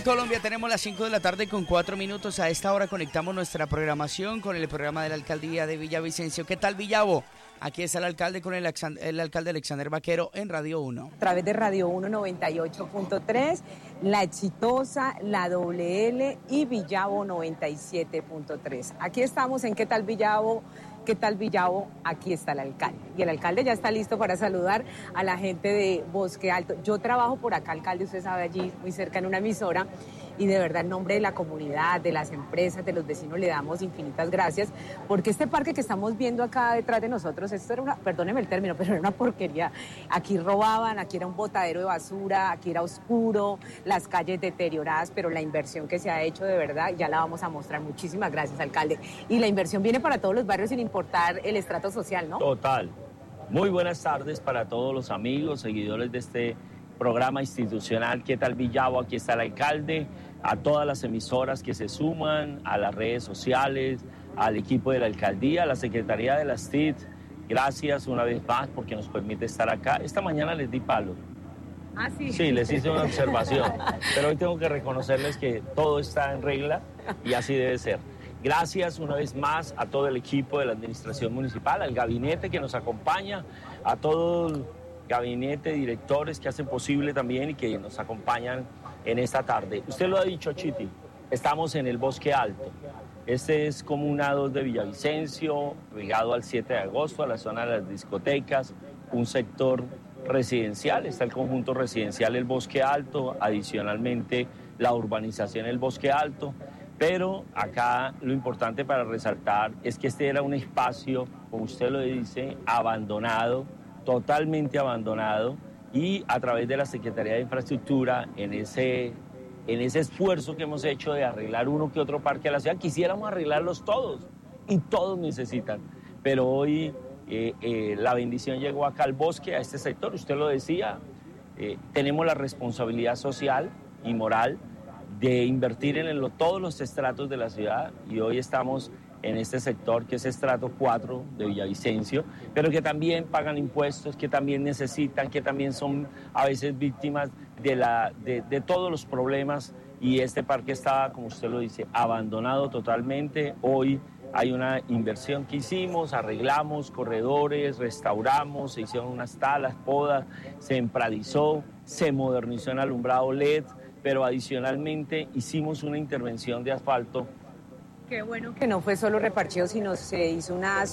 Colombia, tenemos las 5 de la tarde con 4 minutos. A esta hora conectamos nuestra programación con el programa de la Alcaldía de Villavicencio. ¿Qué tal, Villavo? Aquí está el alcalde con el alcalde Alexander Vaquero en Radio 1. A través de Radio 1 98.3, La Exitosa, La WL y Villavo 97.3. Aquí estamos en ¿Qué tal, Villavo? ¿Qué tal, Villavo? Aquí está el alcalde. Y el alcalde ya está listo para saludar a la gente de Bosque Alto. Yo trabajo por acá, alcalde, usted sabe, allí muy cerca en una emisora. Y de verdad, en nombre de la comunidad, de las empresas, de los vecinos, le damos infinitas gracias. Porque este parque que estamos viendo acá detrás de nosotros, esto era una, perdóneme el término, pero era una porquería. Aquí robaban, aquí era un botadero de basura, aquí era oscuro, las calles deterioradas, pero la inversión que se ha hecho de verdad, ya la vamos a mostrar. Muchísimas gracias, alcalde. Y la inversión viene para todos los barrios sin importar el estrato social, ¿no? Total. Muy buenas tardes para todos los amigos, seguidores de este programa institucional. ¿Qué tal, Villavo? Aquí está el alcalde, a todas las emisoras que se suman, a las redes sociales, al equipo de la alcaldía, a la Secretaría de las TIC. Gracias una vez más porque nos permite estar acá. Esta mañana les di palo. Ah, sí. Sí, les hice una observación, pero hoy tengo que reconocerles que todo está en regla y así debe ser. Gracias una vez más a todo el equipo de la administración municipal, al gabinete que nos acompaña, a todo el gabinete, directores que hacen posible también y que nos acompañan en esta tarde. Usted lo ha dicho, Chiti, estamos en el Bosque Alto. Este es Comuna 2 de Villavicencio, pegado al 7 de agosto, a la zona de las discotecas, un sector residencial, está el conjunto residencial El Bosque Alto, adicionalmente la urbanización El Bosque Alto, pero acá lo importante para resaltar es que este era un espacio, como usted lo dice, abandonado, totalmente abandonado, y a través de la Secretaría de Infraestructura, en ese esfuerzo que hemos hecho de arreglar uno que otro parque de la ciudad, quisiéramos arreglarlos todos, y todos necesitan, pero hoy la bendición llegó acá al bosque, a este sector, usted lo decía, tenemos la responsabilidad social y moral de invertir en todos los estratos de la ciudad, y hoy estamos en este sector que es estrato 4 de Villavicencio, pero que también pagan impuestos, que también necesitan, que también son a veces víctimas de todos los problemas, y este parque estaba, como usted lo dice, abandonado totalmente. Hoy hay una inversión que hicimos, arreglamos corredores, restauramos, se hicieron unas talas, podas, se empradizó, se modernizó en alumbrado LED, pero adicionalmente hicimos una intervención de asfalto. Qué bueno que no fue solo reparcheo, sino se hizo una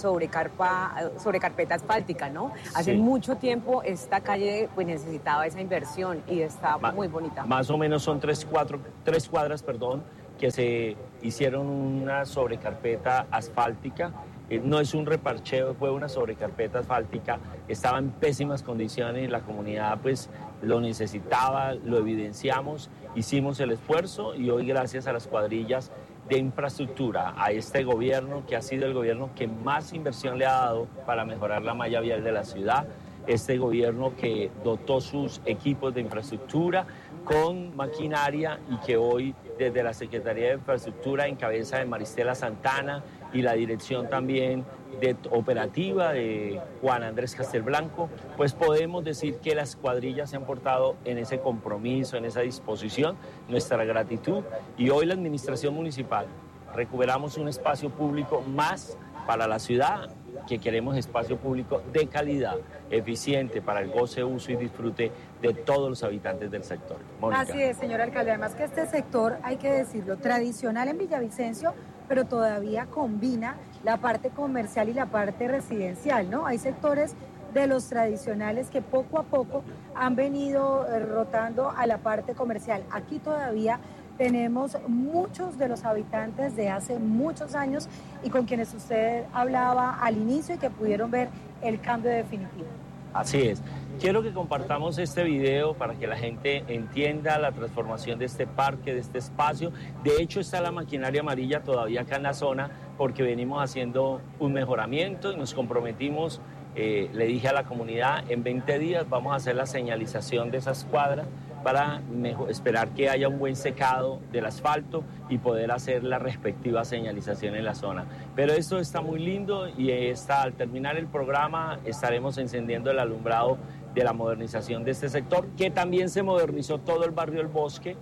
sobrecarpeta asfáltica, ¿no? Hace mucho tiempo esta calle pues necesitaba esa inversión y está muy bonita. Más o menos son tres cuadras, que se hicieron una sobrecarpeta asfáltica. No es un reparcheo, fue una sobrecarpeta asfáltica, estaba en pésimas condiciones, la comunidad pues lo necesitaba, lo evidenciamos, hicimos el esfuerzo, y hoy gracias a las cuadrillas de infraestructura, a este gobierno que ha sido el gobierno que más inversión le ha dado para mejorar la malla vial de la ciudad, este gobierno que dotó sus equipos de infraestructura con maquinaria, y que hoy desde la Secretaría de Infraestructura en cabeza de Maristela Santana y la dirección también operativa de Juan Andrés Castelblanco, pues podemos decir que las cuadrillas se han portado en ese compromiso, en esa disposición, nuestra gratitud, y hoy la administración municipal recuperamos un espacio público más para la ciudad, que queremos espacio público de calidad, eficiente para el goce, uso y disfrute de todos los habitantes del sector. Mónica. Así es, señor alcalde. Además que este sector, hay que decirlo, tradicional en Villavicencio, pero todavía combina la parte comercial y la parte residencial, ¿no? Hay sectores de los tradicionales que poco a poco han venido rotando a la parte comercial. Aquí todavía tenemos muchos de los habitantes de hace muchos años y con quienes usted hablaba al inicio y que pudieron ver el cambio definitivo. Así es. Quiero que compartamos este video para que la gente entienda la transformación de este parque, de este espacio. De hecho, está la maquinaria amarilla todavía acá en la zona porque venimos haciendo un mejoramiento y nos comprometimos, le dije a la comunidad, en 20 días vamos a hacer la señalización de esas cuadras para esperar que haya un buen secado del asfalto y poder hacer la respectiva señalización en la zona. Pero esto está muy lindo y al terminar el programa estaremos encendiendo el alumbrado de la modernización de este sector, que también se modernizó todo el barrio El Bosque,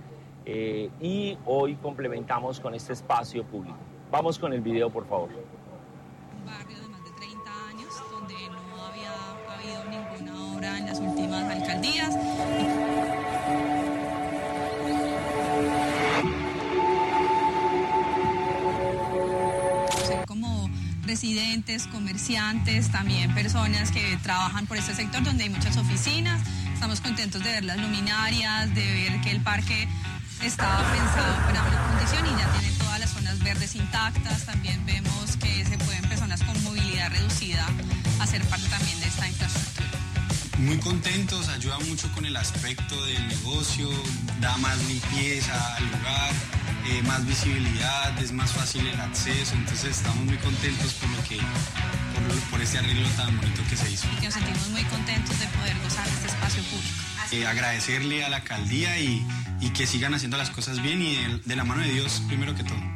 y hoy complementamos con este espacio público. Vamos con el video, por favor. Un barrio de más de 30 años donde no había habido ninguna obra en las últimas alcaldías. Como residentes, comerciantes, también personas que trabajan por este sector donde hay muchas oficinas. Estamos contentos de ver las luminarias, de ver que el parque estaba pensado para una condición y ya tiene todas las zonas verdes intactas. También vemos que se pueden personas con movilidad reducida hacer parte también de esta infraestructura. Muy contentos, ayuda mucho con el aspecto del negocio, da más limpieza al lugar, más visibilidad, es más fácil el acceso, entonces estamos muy contentos por este arreglo tan bonito que se hizo. Y nos sentimos muy contentos de poder gozar de este espacio público. Agradecerle a la alcaldía y que sigan haciendo las cosas bien y de la mano de Dios primero que todo.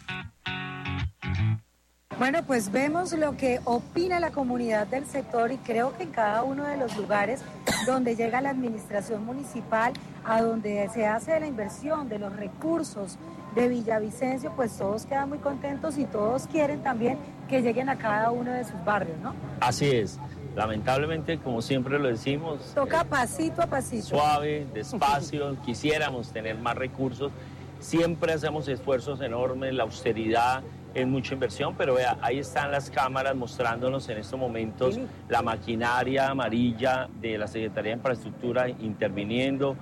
Bueno, pues vemos lo que opina la comunidad del sector y creo que en cada uno de los lugares donde llega la administración municipal, a donde se hace la inversión de los recursos de Villavicencio, pues todos quedan muy contentos y todos quieren también que lleguen a cada uno de sus barrios, ¿no? Así es. Lamentablemente, como siempre lo decimos, toca pasito a pasito. Suave, despacio, quisiéramos tener más recursos. Siempre hacemos esfuerzos enormes, la austeridad es mucha inversión, pero vea, ahí están las cámaras mostrándonos en estos momentos la maquinaria amarilla de la Secretaría de Infraestructura interviniendo,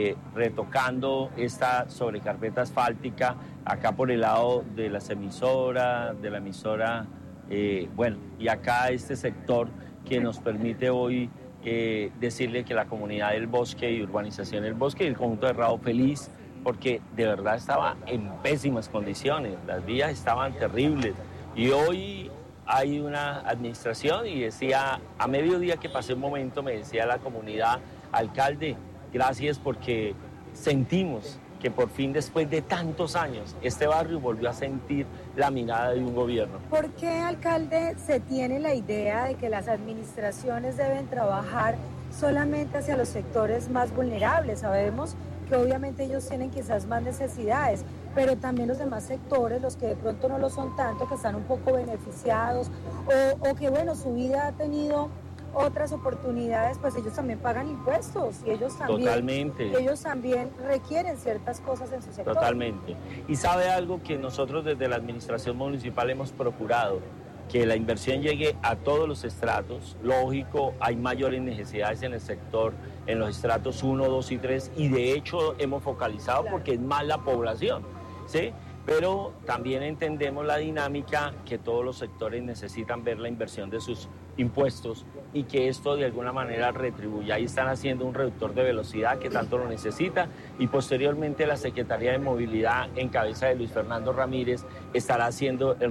retocando esta sobrecarpeta asfáltica acá por el lado de las emisoras, de la emisora, bueno, y acá este sector que nos permite hoy decirle que la comunidad del Bosque y Urbanización del Bosque y el conjunto de Rao feliz, porque de verdad estaba en pésimas condiciones, las vías estaban terribles y hoy hay una administración y decía, a mediodía que pasé un momento me decía la comunidad, alcalde, gracias porque sentimos que por fin después de tantos años este barrio volvió a sentir la mirada de un gobierno. ¿Por qué, alcalde, se tiene la idea de que las administraciones deben trabajar solamente hacia los sectores más vulnerables? Sabemos que obviamente ellos tienen quizás más necesidades, pero también los demás sectores, los que de pronto no lo son tanto, que están un poco beneficiados o que bueno, su vida ha tenido otras oportunidades, pues ellos también pagan impuestos y ellos también, totalmente, ellos también requieren ciertas cosas en su sector. Totalmente. Y sabe algo que nosotros desde la administración municipal hemos procurado, que la inversión llegue a todos los estratos. Lógico, hay mayores necesidades en el sector, en los estratos 1, 2 y 3, y de hecho hemos focalizado porque es más la población, ¿sí? Pero también entendemos la dinámica que todos los sectores necesitan ver la inversión de sus impuestos y que esto de alguna manera retribuya. Ahí están haciendo un reductor de velocidad que tanto lo necesita y posteriormente la Secretaría de Movilidad en cabeza de Luis Fernando Ramírez estará haciendo la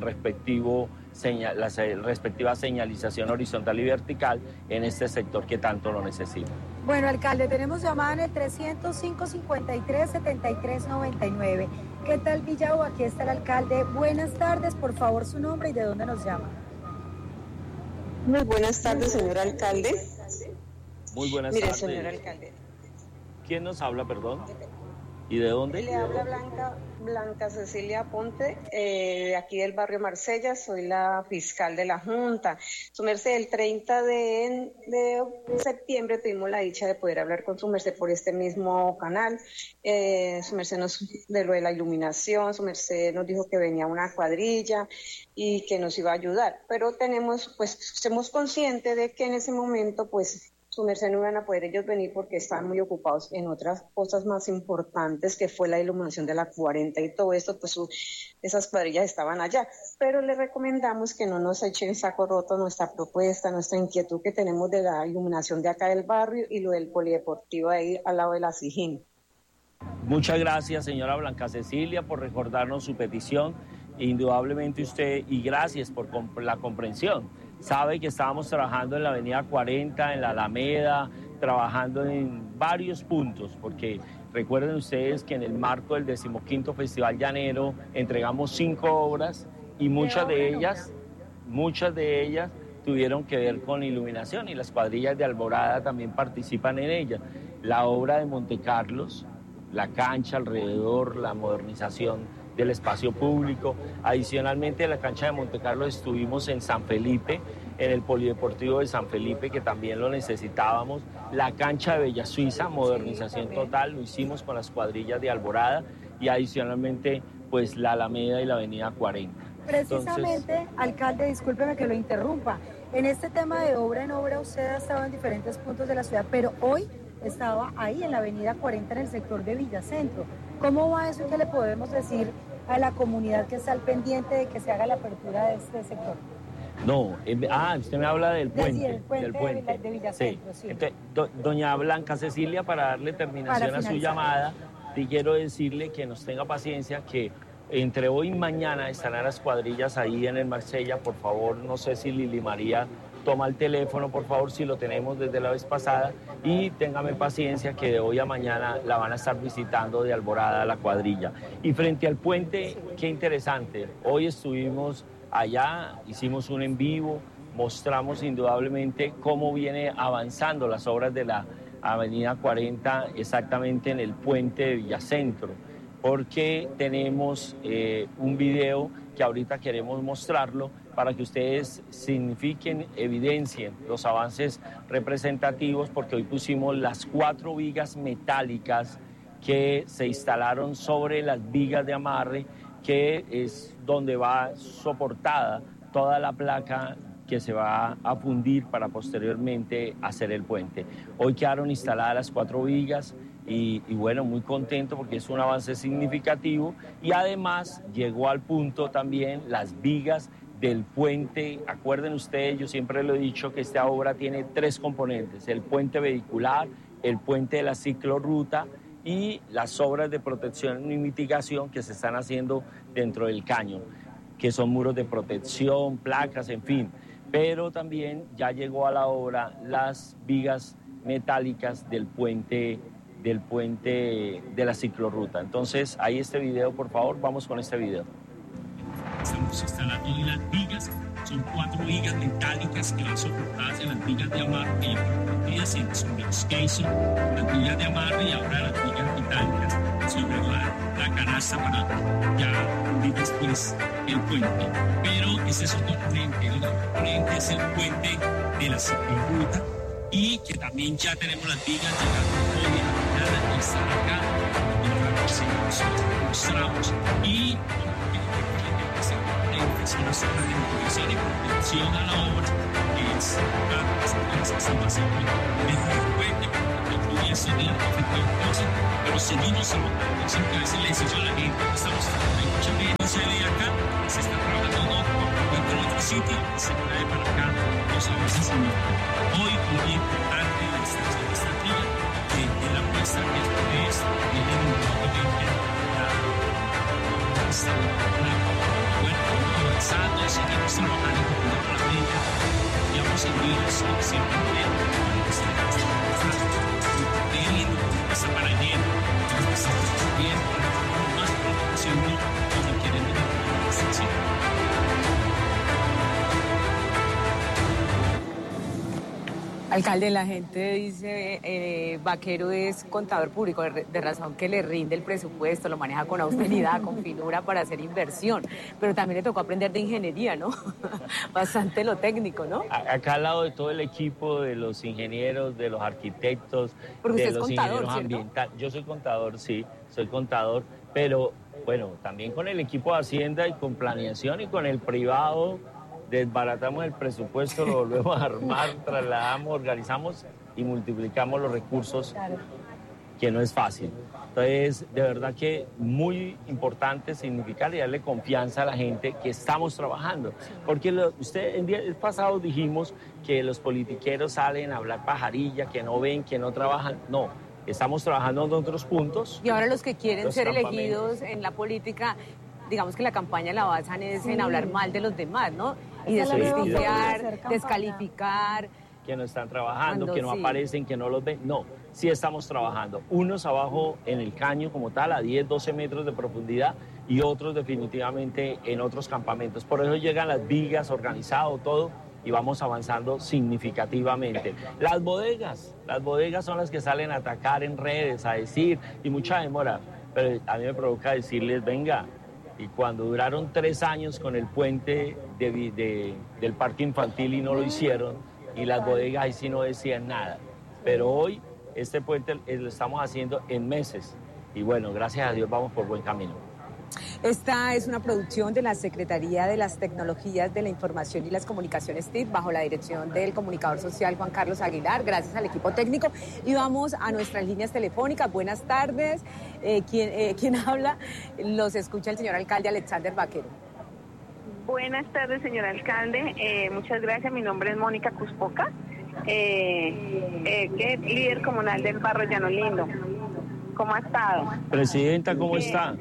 respectiva señalización horizontal y vertical en este sector que tanto lo necesita. Bueno, alcalde, tenemos llamada en el 305-53-73-99. ¿Qué tal, Villavo? Aquí está el alcalde. Buenas tardes, por favor, su nombre y de dónde nos llama. Muy buenas tardes, señor alcalde. Muy buenas tardes. Mire, señor alcalde. ¿Quién nos habla, perdón? ¿Y de dónde? Le habla Blanca Cecilia Ponte, de aquí del barrio Marsella, soy la fiscal de la Junta. Su merced, el 30 de septiembre tuvimos la dicha de poder hablar con su merced por este mismo canal. Su merced de lo de la iluminación, su merced nos dijo que venía una cuadrilla y que nos iba a ayudar, pero somos conscientes de que en ese momento, pues, su merced no iban a poder ellos venir porque estaban muy ocupados en otras cosas más importantes que fue la iluminación de la 40 y todo esto, pues esas cuadrillas estaban allá. Pero le recomendamos que no nos echen saco roto nuestra propuesta, nuestra inquietud que tenemos de la iluminación de acá del barrio y lo del polideportivo ahí al lado de la Sijín. Muchas gracias, señora Blanca Cecilia, por recordarnos su petición. Indudablemente usted, y gracias por la comprensión. Sabe que estábamos trabajando en la avenida 40, en la Alameda, trabajando en varios puntos, porque recuerden ustedes que en el marco del 15º Festival Llanero entregamos 5 obras y muchas de ellas tuvieron que ver con iluminación y las cuadrillas de Alborada también participan en ella. La obra de Montecarlos, la cancha alrededor, la modernización del espacio público. Adicionalmente, en la cancha de Montecarlo estuvimos en San Felipe, en el Polideportivo de San Felipe, que también lo necesitábamos. La cancha de Bella Suiza, modernización total, lo hicimos con las cuadrillas de Alborada, y adicionalmente, pues la Alameda y la Avenida 40. Precisamente, entonces, alcalde, discúlpeme que lo interrumpa. En este tema de obra en obra, usted ha estado en diferentes puntos de la ciudad, pero hoy estaba ahí en la Avenida 40, en el sector de Villacentro. ¿Cómo va eso y qué le podemos decir a la comunidad que está al pendiente de que se haga la apertura de este sector? No, usted me habla del puente. Sí, el puente, del puente. De Villacentro, sí. Entonces, doña Blanca Cecilia, para darle terminación a su llamada, sí quiero decirle que nos tenga paciencia, que entre hoy y mañana estarán las cuadrillas ahí en el Marsella. Por favor, no sé si Lili María toma el teléfono, por favor, si lo tenemos desde la vez pasada, y téngame paciencia que de hoy a mañana la van a estar visitando de Alborada la cuadrilla. Y frente al puente, qué interesante, hoy estuvimos allá, hicimos un en vivo, mostramos indudablemente cómo viene avanzando las obras de la Avenida 40 exactamente en el puente de Villacentro, porque tenemos un video que ahorita queremos mostrarlo para que ustedes signifiquen, evidencien los avances representativos, porque hoy pusimos las 4 vigas metálicas que se instalaron sobre las vigas de amarre, que es donde va soportada toda la placa que se va a fundir para posteriormente hacer el puente. Hoy quedaron instaladas las 4 vigas y bueno, muy contento porque es un avance significativo, y además llegó al punto también las vigas del puente. Acuerden ustedes, yo siempre lo he dicho que esta obra tiene 3 componentes: el puente vehicular, el puente de la ciclorruta y las obras de protección y mitigación que se están haciendo dentro del caño, que son muros de protección, placas, en fin. Pero también ya llegó a la obra las vigas metálicas del puente de la ciclorruta. Entonces, ahí este video, por favor, vamos con este video. Estamos instalando hoy las vigas, son 4 vigas metálicas que van soportadas en las vigas de amarre, que ya fueron metidas en sobre los cases, las vigas de amarre, y ahora las vigas metálicas sobre la canasta para ya hundir después el puente. Pero ese es un componente, el otro componente es el puente de la ciclorruta, y que también ya tenemos las vigas llegando hoy en la mañana y están acá, y mostramos, y son las obras de mitigación y protección a la obra, que es las que están haciendo desde el puente, que incluye eso de efectuar cosas, pero seguimos trabajando. Siempre a veces le decimos a la gente que estamos trabajando, hay mucha gente no se ve acá, se está trabajando en otro sitio, se trae para acá los avances. Hoy muy importante la instancia administrativa, que es la muestra que ustedes tienen un poco de avanzando, seguimos trabajando con la vida, y vamos a seguir siempre teniendo esa para lleno, bien, más profesional, como queremos la estación. Alcalde, la gente dice, Vaquero es contador público, de razón que le rinde el presupuesto, lo maneja con austeridad, con finura para hacer inversión, pero también le tocó aprender de ingeniería, ¿no? Bastante lo técnico, ¿no? Acá al lado de todo el equipo, de los ingenieros, de los arquitectos, porque de los contador, ingenieros ambientales. Yo soy contador, sí, soy contador, pero bueno, también con el equipo de Hacienda y con planeación y con el privado. Desbaratamos el presupuesto, lo volvemos a armar, trasladamos, organizamos y multiplicamos los recursos, que no es fácil. Entonces, de verdad que muy importante significar y darle confianza a la gente que estamos trabajando. Porque el día pasado dijimos que los politiqueros salen a hablar pajarilla, que no ven, que no trabajan. No, estamos trabajando en otros puntos. Y ahora los que quieren ser elegidos en la política, digamos que la campaña la basan es en hablar mal de los demás, ¿no? Y desprestigiar, descalificar. Que no están trabajando, que no aparecen, que no los ven. No, sí estamos trabajando. Unos abajo en el caño como tal, a 10, 12 metros de profundidad, y otros definitivamente en otros campamentos. Por eso llegan las vigas, organizado todo, y vamos avanzando significativamente. Las bodegas son las que salen a atacar en redes, a decir, y mucha demora, pero a mí me provoca decirles, venga, y cuando duraron 3 años con el puente del parque infantil y no lo hicieron, y las bodegas ahí sí no decían nada, pero hoy este puente lo estamos haciendo en meses, y bueno, gracias a Dios vamos por buen camino. Esta es una producción de la Secretaría de las Tecnologías de la Información y las Comunicaciones TIC, bajo la dirección del comunicador social Juan Carlos Aguilar, gracias al equipo técnico. Y vamos a nuestras líneas telefónicas. Buenas tardes. ¿Quién habla? Los escucha el señor alcalde Alexander Vaquero. Buenas tardes, señor alcalde. Muchas gracias. Mi nombre es Mónica Cuspoca, líder comunal del barrio Llano Lindo. ¿Cómo ha estado? Presidenta, ¿cómo está?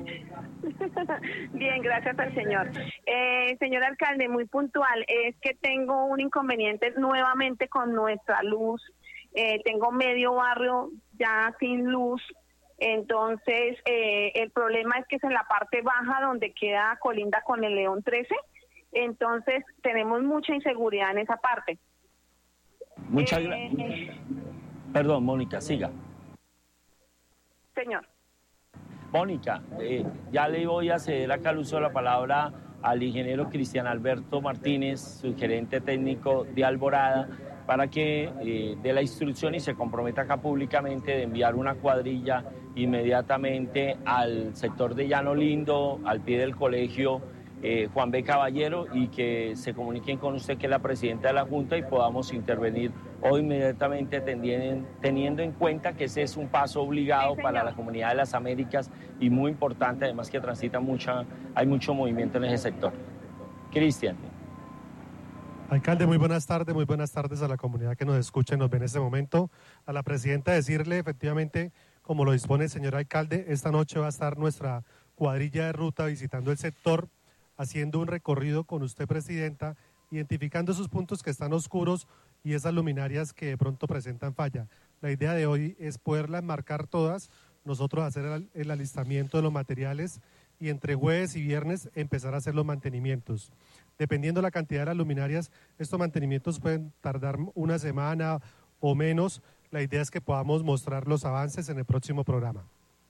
Bien, gracias al señor. Señor alcalde, muy puntual, es que tengo un inconveniente nuevamente con nuestra luz. Tengo medio barrio ya sin luz. Entonces, el problema es que es en la parte baja donde queda colinda con el León 13. Entonces, tenemos mucha inseguridad en esa parte. Muchas gracias. Perdón, Mónica, siga. Señor. Mónica, ya le voy a ceder acá al uso de la palabra al ingeniero Cristian Alberto Martínez, su gerente técnico de Alborada, para que dé la instrucción y se comprometa acá públicamente de enviar una cuadrilla inmediatamente al sector de Llano Lindo, al pie del colegio Juan B. Caballero, y que se comuniquen con usted, que es la presidenta de la Junta, y podamos intervenir hoy inmediatamente, teniendo en cuenta que ese es un paso obligado para la Comunidad de las Américas y muy importante, además que transita hay mucho movimiento en ese sector. Cristian. Alcalde, muy buenas tardes a la comunidad que nos escucha y nos ve en este momento. A la presidenta decirle, efectivamente, como lo dispone el señor alcalde, esta noche va a estar nuestra cuadrilla de ruta visitando el sector, haciendo un recorrido con usted, presidenta, identificando esos puntos que están oscuros y esas luminarias que de pronto presentan falla. La idea de hoy es poderlas marcar todas, nosotros hacer el alistamiento de los materiales y entre jueves y viernes empezar a hacer los mantenimientos. Dependiendo de la cantidad de las luminarias, estos mantenimientos pueden tardar una semana o menos. La idea es que podamos mostrar los avances en el próximo programa.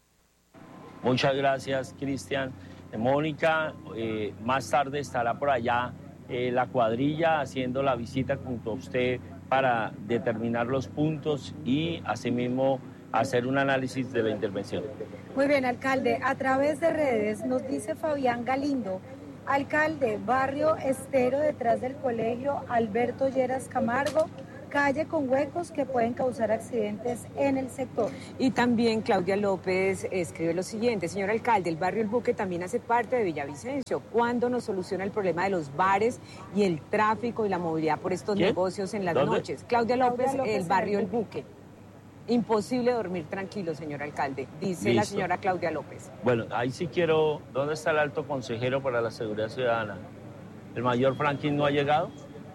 Muchas gracias, Cristian. Mónica, más tarde estará por allá la cuadrilla haciendo la visita junto a usted para determinar los puntos y asimismo hacer un análisis de la intervención. Muy bien, alcalde. A través de redes nos dice Fabián Galindo, alcalde, barrio Estero detrás del colegio Alberto Lleras Camargo, calle con huecos que pueden causar accidentes en el sector. Y también Claudia López escribe lo siguiente: señor alcalde, el barrio El Buque también hace parte de Villavicencio. ¿Cuándo nos soluciona el problema de los bares y el tráfico y la movilidad por estos negocios en las noches? Claudia López, el barrio El Buque. Imposible dormir tranquilo, señor alcalde, dice la señora Claudia López. Bueno, ahí sí quiero, ¿dónde está el alto consejero para la seguridad ciudadana? ¿El mayor Franklin no ha llegado?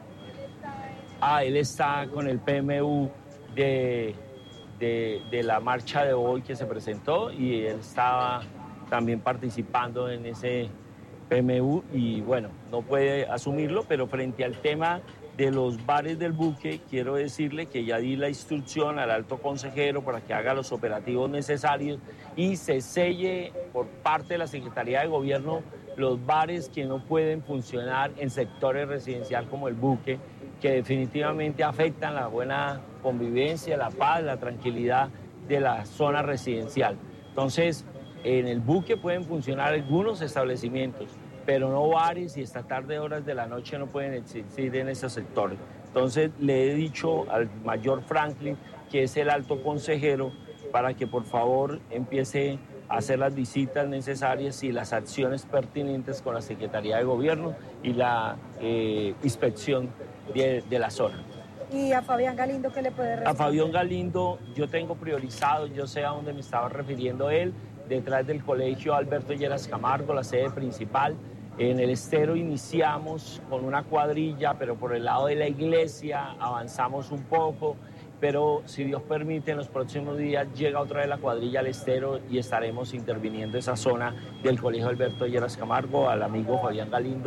Él está con el PMU de la marcha de hoy que se presentó, y él estaba también participando en ese PMU y bueno, no puede asumirlo, pero frente al tema de los bares del Buque, quiero decirle que ya di la instrucción al alto consejero para que haga los operativos necesarios y se selle por parte de la Secretaría de Gobierno los bares que no pueden funcionar en sectores residenciales como el Buque, que definitivamente afectan la buena convivencia, la paz, la tranquilidad de la zona residencial. Entonces, en el Buque pueden funcionar algunos establecimientos, pero no bares, y esta tarde horas de la noche no pueden existir en esos sectores. Entonces, le he dicho al mayor Franklin, que es el alto consejero, para que por favor empiece a hacer las visitas necesarias y las acciones pertinentes con la Secretaría de Gobierno y la inspección de la zona. ¿Y a Fabián Galindo qué le puede responder? A Fabián Galindo yo tengo priorizado, yo sé a dónde me estaba refiriendo él, detrás del colegio Alberto Lleras Camargo, la sede principal. En el Estero iniciamos con una cuadrilla, pero por el lado de la iglesia avanzamos un poco, pero si Dios permite, en los próximos días llega otra vez la cuadrilla al Estero y estaremos interviniendo esa zona del colegio Alberto Lleras Camargo. Al amigo Fabián Galindo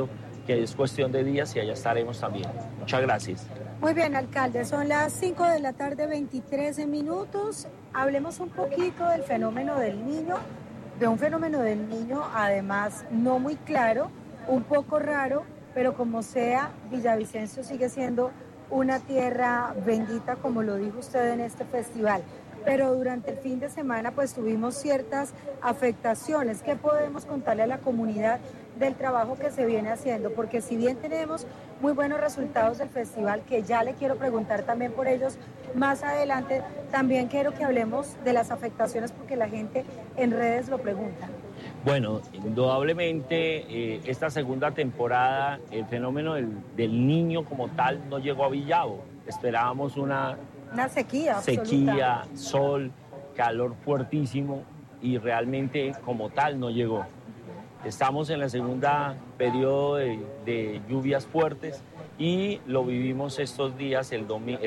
que es cuestión de días y allá estaremos también. Muchas gracias. Muy bien, alcalde, son las 5 de la tarde, 23 minutos. Hablemos un poquito del fenómeno del Niño, de un fenómeno del Niño, además no muy claro, un poco raro, pero como sea, Villavicencio sigue siendo una tierra bendita, como lo dijo usted en este festival. Pero durante el fin de semana pues tuvimos ciertas afectaciones. ¿Qué podemos contarle a la comunidad del trabajo que se viene haciendo? Porque si bien tenemos muy buenos resultados del festival, que ya le quiero preguntar también por ellos más adelante, también quiero que hablemos de las afectaciones porque la gente en redes lo pregunta. Bueno, indudablemente esta segunda temporada, el fenómeno del Niño como tal no llegó a Villavo. Esperábamos una sequía absoluta. Sol, calor fuertísimo y realmente como tal no llegó. Estamos en la segunda periodo de lluvias fuertes y lo vivimos estos días, el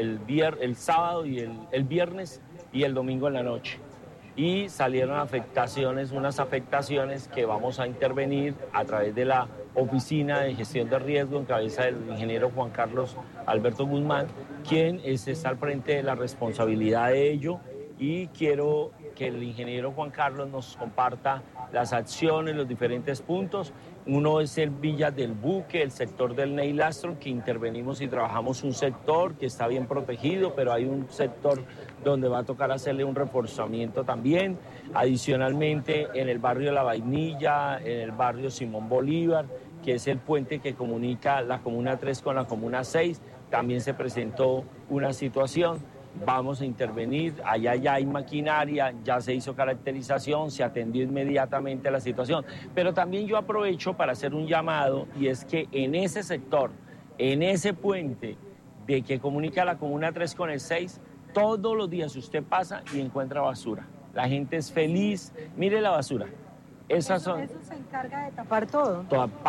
sábado y el viernes y el domingo en la noche. Y salieron unas afectaciones que vamos a intervenir a través de la Oficina de Gestión de Riesgo en cabeza del ingeniero Juan Carlos Alberto Guzmán, quien está al frente de la responsabilidad de ello, y quiero que el ingeniero Juan Carlos nos comparta las acciones, los diferentes puntos. Uno es el Villa del Buque, el sector del Neilastro, que intervenimos y trabajamos un sector que está bien protegido, pero hay un sector donde va a tocar hacerle un reforzamiento también. Adicionalmente, en el barrio La Vainilla, en el barrio Simón Bolívar, que es el puente que comunica la Comuna 3 con la Comuna 6, también se presentó una situación. Vamos a intervenir, allá ya hay maquinaria, ya se hizo caracterización, se atendió inmediatamente la situación. Pero también yo aprovecho para hacer un llamado, y es que en ese sector, en ese puente de que comunica la Comuna 3 con el 6, todos los días usted pasa y encuentra basura. La gente es feliz, mire la basura. Eso se encarga de tapar todo.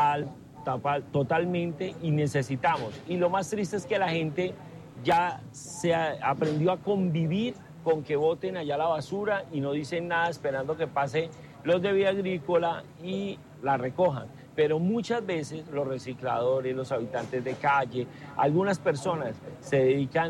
Tapar totalmente, y necesitamos. Y lo más triste es que la gente ya se aprendió a convivir con que boten allá la basura y no dicen nada esperando que pase los de Vía Agrícola y la recojan. Pero muchas veces los recicladores, los habitantes de calle, algunas personas se dedican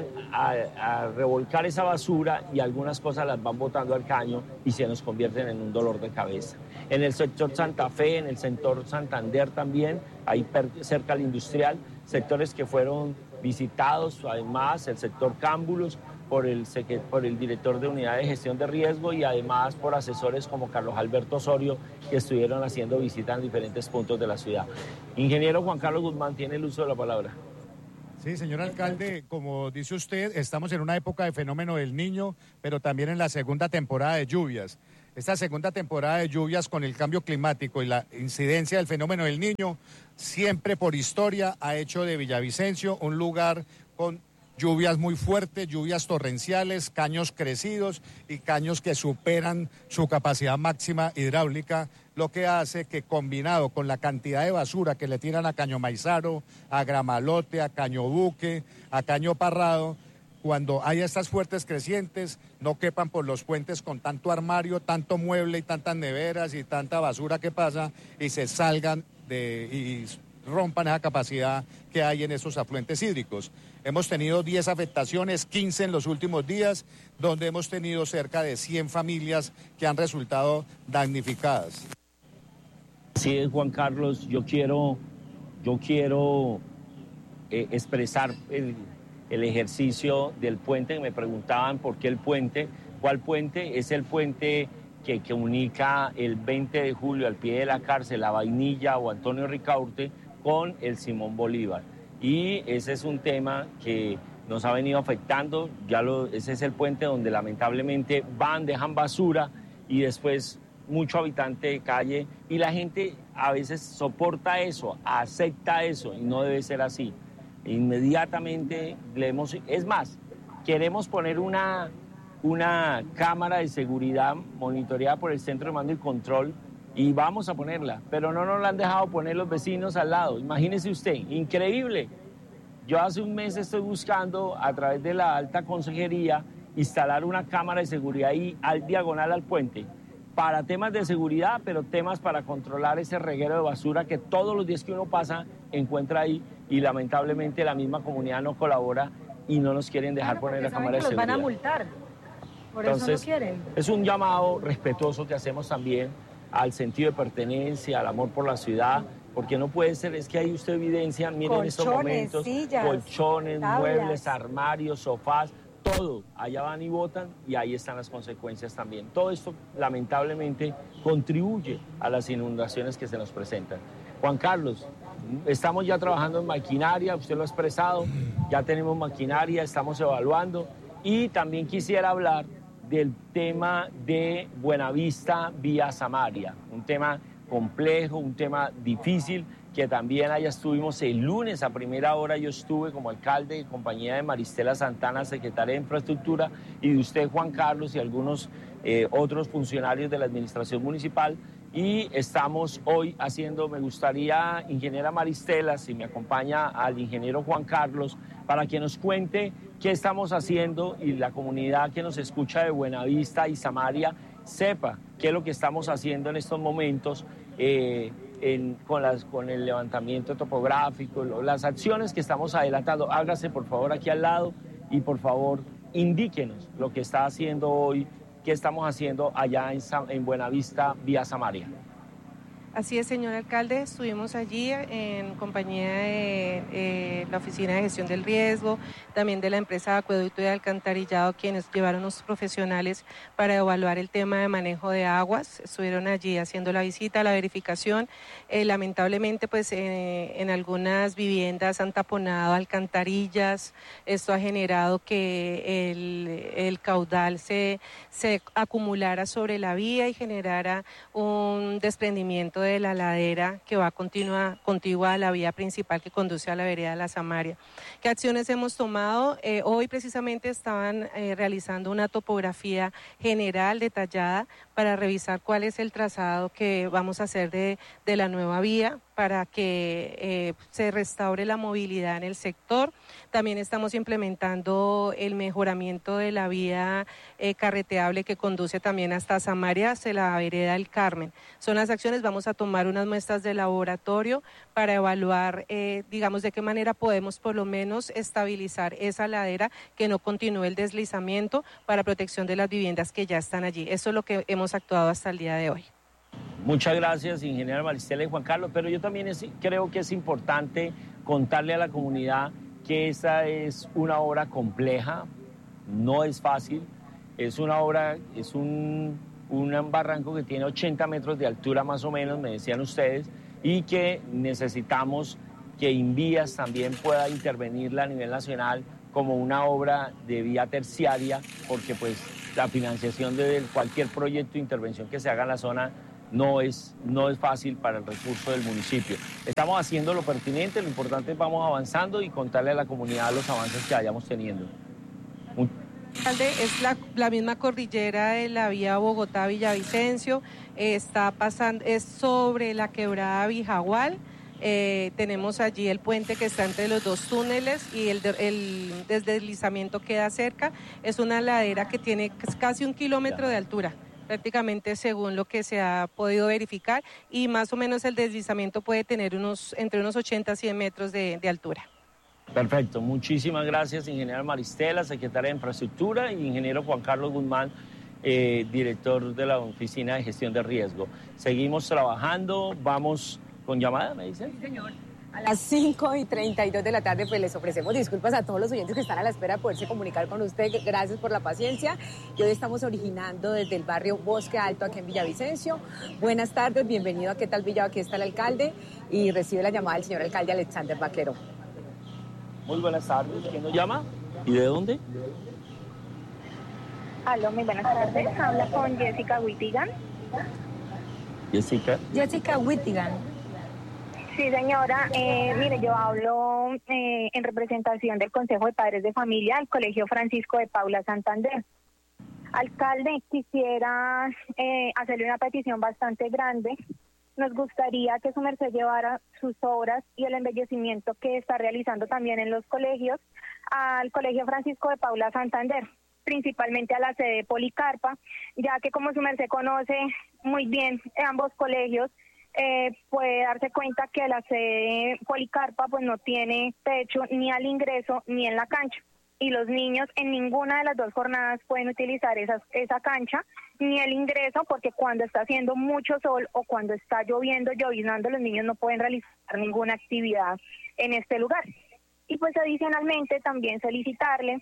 a revolcar esa basura y algunas cosas las van botando al caño y se nos convierten en un dolor de cabeza. En el sector Santa Fe, en el sector Santander también, ahí cerca al industrial, sectores que fueron visitados, además el sector Cámbulos, por el director de Unidad de Gestión de Riesgo, y además por asesores como Carlos Alberto Osorio, que estuvieron haciendo visitas en diferentes puntos de la ciudad. Ingeniero Juan Carlos Guzmán, tiene el uso de la palabra. Sí, señor alcalde, como dice usted, estamos en una época de fenómeno del Niño, pero también en la segunda temporada de lluvias. Esta segunda temporada de lluvias, con el cambio climático y la incidencia del fenómeno del Niño, siempre por historia ha hecho de Villavicencio un lugar con lluvias muy fuertes, lluvias torrenciales, caños crecidos y caños que superan su capacidad máxima hidráulica, lo que hace que, combinado con la cantidad de basura que le tiran a Caño Maizaro, a Gramalote, a Caño Buque, a Caño Parrado, cuando haya estas fuertes crecientes, no quepan por los puentes con tanto armario, tanto mueble y tantas neveras y tanta basura que pasa, y se salgan y rompan esa capacidad que hay en esos afluentes hídricos. Hemos tenido 10 afectaciones, 15 en los últimos días, donde hemos tenido cerca de 100 familias que han resultado damnificadas. Sí, Juan Carlos, yo quiero expresar el ejercicio del puente. Me preguntaban por qué el puente. ¿Cuál puente? Es el puente que comunica el 20 de julio al pie de la cárcel La Vainilla o Antonio Ricaurte con el Simón Bolívar. Y ese es un tema que nos ha venido afectando. Ese es el puente donde lamentablemente dejan basura y después mucho habitante de calle, y la gente a veces soporta eso, acepta eso, y no debe ser así. Inmediatamente es más, queremos poner una cámara de seguridad monitoreada por el Centro de Mando y Control, y vamos a ponerla, pero no nos la han dejado poner los vecinos al lado. Imagínese usted, increíble. Yo hace un mes estoy buscando a través de la alta consejería instalar una cámara de seguridad ahí al diagonal al puente. para temas de seguridad, pero temas para controlar ese reguero de basura que todos los días que uno pasa encuentra ahí, y lamentablemente la misma comunidad no colabora y no nos quieren dejar poner la cámara de seguridad. Los van a multar, por Entonces, eso no quieren. es un llamado respetuoso que hacemos también al sentido de pertenencia, al amor por la ciudad, porque no puede ser, es que ahí usted evidencia, miren estos momentos, sillas, colchones, tablas, muebles, armarios, sofás, todo, allá van y votan y ahí están las consecuencias también. Todo esto lamentablemente contribuye a las inundaciones que se nos presentan. Juan Carlos, estamos ya trabajando en maquinaria, usted lo ha expresado, ya tenemos maquinaria, estamos evaluando, y también quisiera hablar del tema de Buenavista vía Samaria, un tema complejo, un tema difícil, que también allá estuvimos el lunes a primera hora. Yo estuve como alcalde en compañía de Maristela Santana, secretaria de Infraestructura, y de usted, Juan Carlos, y algunos otros funcionarios de la administración municipal, y estamos hoy haciendo, me gustaría, ingeniera Maristela, si me acompaña al ingeniero Juan Carlos, para que nos cuente qué estamos haciendo y la comunidad que nos escucha de Buenavista y Samaria sepa qué es lo que estamos haciendo en estos momentos con el levantamiento topográfico, las acciones que estamos adelantando. Hágase por favor aquí al lado y por favor indíquenos lo que está haciendo hoy, qué estamos haciendo allá en Buenavista vía Samaria. Así es, señor alcalde, estuvimos allí en compañía de la Oficina de Gestión del Riesgo, también de la empresa de acueducto y alcantarillado, quienes llevaron unos profesionales para evaluar el tema de manejo de aguas. Estuvieron allí haciendo la visita, la verificación. Lamentablemente, pues en algunas viviendas han taponado alcantarillas. Esto ha generado que el caudal se acumulara sobre la vía y generara un desprendimiento de la ladera que va contigua a la vía principal que conduce a la vereda de la Samaria. ¿Qué acciones hemos tomado? Hoy precisamente estaban realizando una topografía general detallada para revisar cuál es el trazado que vamos a hacer de la nueva vía para que se restaure la movilidad en el sector. También estamos implementando el mejoramiento de la vía carreteable que conduce también hasta Samaria, hacia la vereda del Carmen. Son las acciones, vamos a tomar unas muestras de laboratorio para evaluar, digamos, de qué manera podemos por lo menos estabilizar esa ladera, que no continúe el deslizamiento, para protección de las viviendas que ya están allí. Eso es lo que hemos actuado hasta el día de hoy. Muchas gracias, ingeniera Maristela y Juan Carlos, pero yo también creo que es importante contarle a la comunidad que esta es una obra compleja, no es fácil, es una obra, es un barranco que tiene 80 metros de altura más o menos, me decían ustedes, y que necesitamos que Invías también pueda intervenirla a nivel nacional como una obra de vía terciaria, porque pues la financiación de cualquier proyecto de intervención que se haga en la zona no es fácil para el recurso del municipio. Estamos haciendo lo pertinente, lo importante es vamos avanzando y contarle a la comunidad los avances que vayamos teniendo. Es la misma cordillera de la vía Bogotá-Villavicencio, está pasando, es sobre la quebrada Vijagual. Tenemos allí el puente que está entre los dos túneles y el deslizamiento queda cerca. Es una ladera que tiene casi 1 kilómetro de altura, prácticamente según lo que se ha podido verificar, y más o menos el deslizamiento puede tener entre unos 80 a 100 metros de altura. Perfecto, muchísimas gracias, ingeniera Maristela, secretaria de Infraestructura, y ingeniero Juan Carlos Guzmán, director de la Oficina de Gestión de Riesgo. Seguimos trabajando, vamos con llamada, ¿me dicen? Sí, señor. A las 5:32 de la tarde, pues les ofrecemos disculpas a todos los oyentes que están a la espera de poderse comunicar con usted. Gracias por la paciencia. Y hoy estamos originando desde el barrio Bosque Alto, aquí en Villavicencio. Buenas tardes, bienvenido a ¿Qué tal Villavo? Aquí está el alcalde y recibe la llamada del señor alcalde Alexander Vaquero. Muy buenas tardes, ¿quién nos llama? ¿Y de dónde? Aló, muy buenas tardes. Habla con Jessica Whittigan. Jessica Whittigan. Sí, señora. Mire, yo hablo en representación del Consejo de Padres de Familia del Colegio Francisco de Paula Santander. Alcalde, quisiera hacerle una petición bastante grande. Nos gustaría que su merced llevara sus obras y el embellecimiento que está realizando también en los colegios al Colegio Francisco de Paula Santander. principalmente a la sede Policarpa, ya que como su merced conoce muy bien ambos colegios, puede darse cuenta que la sede Policarpa pues no tiene techo ni al ingreso ni en la cancha. Y los niños en ninguna de las dos jornadas pueden utilizar esa cancha ni el ingreso, porque cuando está haciendo mucho sol o cuando está lloviznando, los niños no pueden realizar ninguna actividad en este lugar. Y pues adicionalmente también solicitarle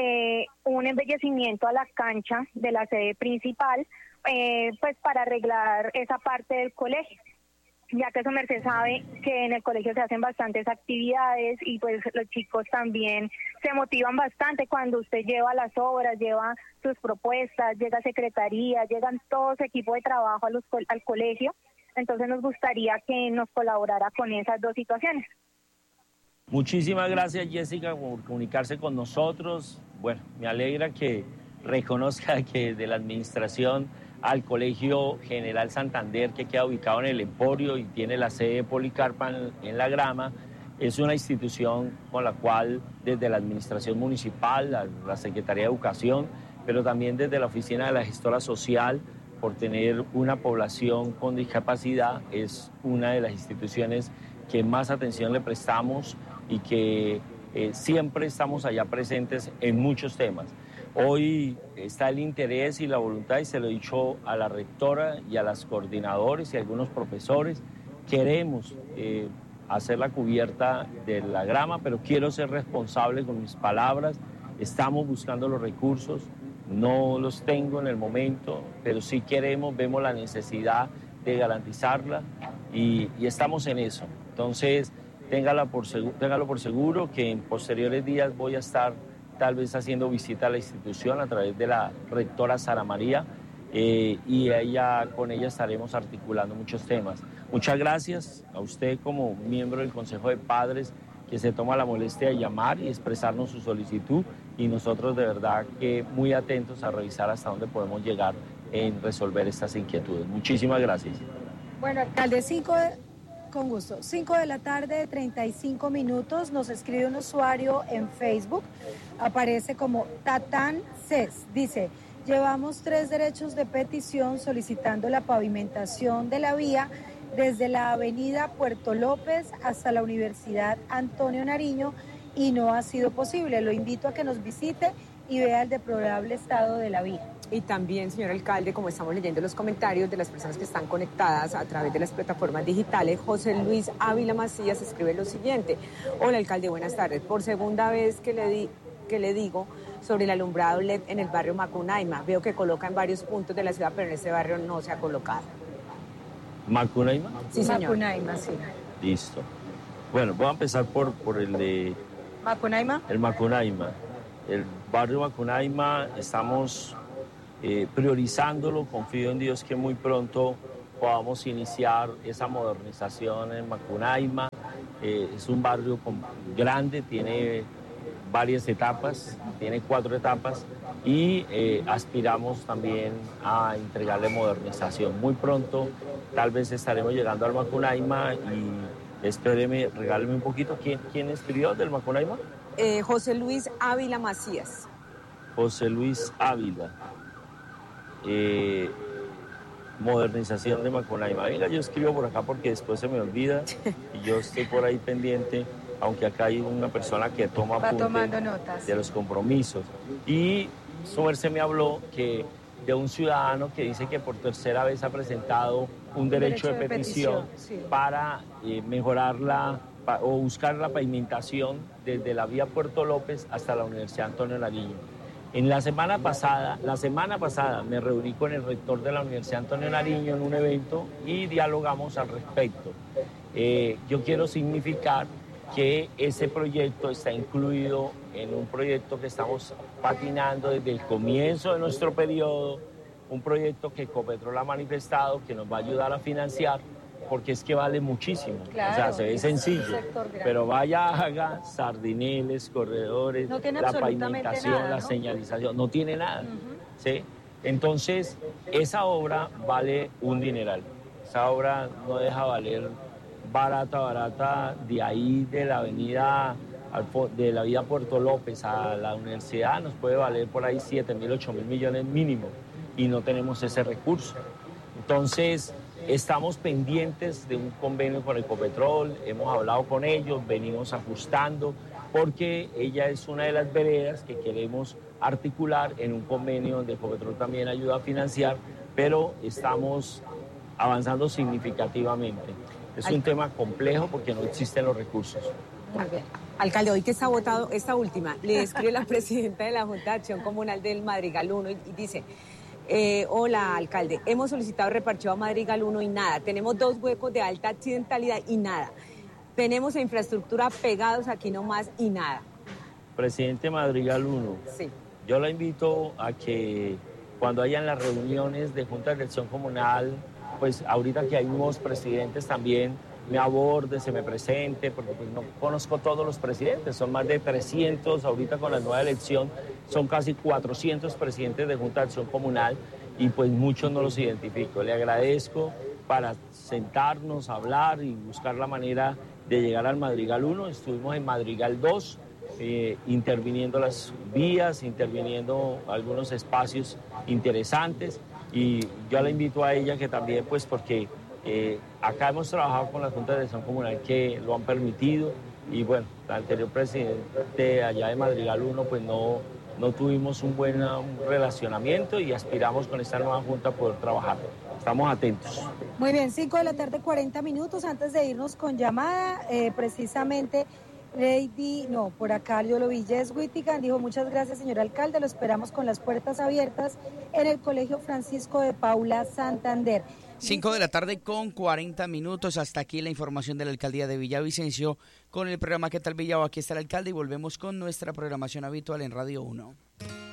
un embellecimiento a la cancha de la sede principal, pues para arreglar esa parte del colegio, ya que su merced sabe que en el colegio se hacen bastantes actividades y pues los chicos también se motivan bastante cuando usted lleva las obras, lleva sus propuestas, llega secretaría, llegan todos equipos de trabajo al colegio. Entonces nos gustaría que nos colaborara con esas dos situaciones. Muchísimas gracias, Jessica, por comunicarse con nosotros. Bueno, me alegra que reconozca que de la administración al Colegio General Santander, que queda ubicado en el Emporio y tiene la sede Policarpa en La Grama, es una institución con la cual desde la administración municipal, la Secretaría de Educación, pero también desde la Oficina de la Gestora Social, por tener una población con discapacidad, es una de las instituciones que más atención le prestamos y que siempre estamos allá presentes en muchos temas. Hoy está el interés y la voluntad, y se lo he dicho a la rectora y a las coordinadores y a algunos profesores. Queremos hacer la cubierta de La Grama, pero quiero ser responsable con mis palabras. Estamos buscando los recursos, no los tengo en el momento, pero sí vemos la necesidad de garantizarla y estamos en eso. Entonces, téngalo por seguro que en posteriores días voy a estar tal vez haciendo visita a la institución a través de la rectora Sara María y con ella estaremos articulando muchos temas. Muchas gracias a usted como miembro del Consejo de Padres que se toma la molestia de llamar y expresarnos su solicitud, y nosotros de verdad que muy atentos a revisar hasta dónde podemos llegar en resolver estas inquietudes. Muchísimas gracias. Bueno, alcalde, con gusto. 5 de la tarde, 35 minutos. Nos escribe un usuario en Facebook. Aparece como Tatán Cés. Dice, llevamos 3 derechos de petición solicitando la pavimentación de la vía desde la avenida Puerto López hasta la Universidad Antonio Nariño y no ha sido posible. Lo invito a que nos visite y vea el deplorable estado de la vía. Y también, señor alcalde, como estamos leyendo los comentarios de las personas que están conectadas a través de las plataformas digitales, José Luis Ávila Macías escribe lo siguiente. Hola, alcalde, buenas tardes. Por segunda vez que le digo sobre el alumbrado LED en el barrio Macunaíma. Veo que coloca en varios puntos de la ciudad, pero en este barrio no se ha colocado. ¿Macunaíma? Sí, señor. Macunaíma, sí. Listo. Bueno, voy a empezar por el de... ¿Macunaíma? El Macunaíma. El barrio Macunaíma estamos priorizándolo. Confío en Dios que muy pronto podamos iniciar esa modernización en Macunaíma. Es un barrio grande, tiene varias etapas, tiene 4 etapas y aspiramos también a entregarle modernización. Muy pronto tal vez estaremos llegando al Macunaíma y espéreme, regáleme un poquito. ¿Quién escribió del Macunaíma? José Luis Ávila Macías. José Luis Ávila. Modernización de Macunaíma. Venga, yo escribo por acá porque después se me olvida y yo estoy por ahí pendiente, aunque acá hay una persona que toma apuntes de los compromisos. Y su merced me habló de un ciudadano que dice que por tercera vez ha presentado un derecho de petición sí, para mejorar o buscar la pavimentación desde la vía Puerto López hasta la Universidad Antonio Nariño. La semana pasada me reuní con el rector de la Universidad Antonio Nariño en un evento y dialogamos al respecto. Yo quiero significar que ese proyecto está incluido en un proyecto que estamos patinando desde el comienzo de nuestro periodo, un proyecto que Ecopetrol ha manifestado que nos va a ayudar a financiar, porque es que vale muchísimo. Claro, o sea, se ve sencillo, pero vaya, haga sardineles, corredores, no la pavimentación, nada, ¿no? La señalización, no tiene nada. ¿Sí? Entonces, esa obra vale un dineral. Esa obra no deja valer barata, de ahí de la avenida de la vía Puerto López a la universidad nos puede valer por ahí 7.000, 8.000 millones mínimo y no tenemos ese recurso. Entonces, estamos pendientes de un convenio con Ecopetrol, hemos hablado con ellos, venimos ajustando, porque ella es una de las veredas que queremos articular en un convenio donde Ecopetrol también ayuda a financiar, pero estamos avanzando significativamente. Es un tema complejo porque no existen los recursos. Muy bien. Alcalde, hoy que está votado esta última, le escribe la presidenta de la Junta de Acción Comunal del Madrigal 1 y dice: hola, alcalde, hemos solicitado reparcheo a Madrigal 1 y nada. Tenemos 2 huecos de alta accidentalidad y nada. Tenemos infraestructura pegados aquí nomás y nada. Presidente Madrigal 1, sí. Yo la invito a que cuando hayan las reuniones de Junta de Acción Comunal, pues ahorita que hay nuevos presidentes también, me aborde, se me presente, porque pues no conozco todos los presidentes, son más de 300, ahorita con la nueva elección son casi 400 presidentes de Junta de Acción Comunal y pues muchos no los identifico. Le agradezco para sentarnos, hablar y buscar la manera de llegar al Madrigal 1, estuvimos en Madrigal 2, interviniendo las vías, interviniendo algunos espacios interesantes y yo la invito a ella que también pues porque acá hemos trabajado con la Junta de Acción Comunal que lo han permitido y bueno, el anterior presidente allá de Madrigal 1 pues no tuvimos un buen relacionamiento y aspiramos con esta nueva Junta a poder trabajar. Estamos atentos. Muy bien, 5 de la tarde, 40 minutos antes de irnos con llamada, precisamente por acá yo lo vi, Jess Wittigan dijo: muchas gracias, señor alcalde, lo esperamos con las puertas abiertas en el Colegio Francisco de Paula Santander. 5 de la tarde con 40 minutos, hasta aquí la información de la alcaldía de Villavicencio con el programa ¿Qué tal Villavo? Aquí está el alcalde y volvemos con nuestra programación habitual en Radio 1.